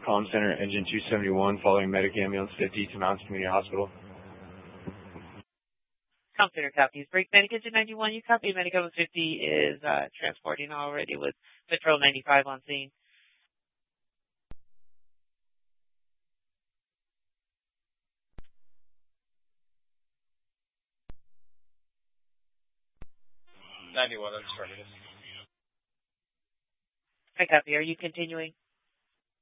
Comm Center, Engine 271, following Medic Ambulance 50 to Mounds Community Hospital. Comm Center copies. Break Medic Engine 91, you copy. Medic Ambulance 50 is transporting already with Patrol 95 on scene. I copy. Are you continuing?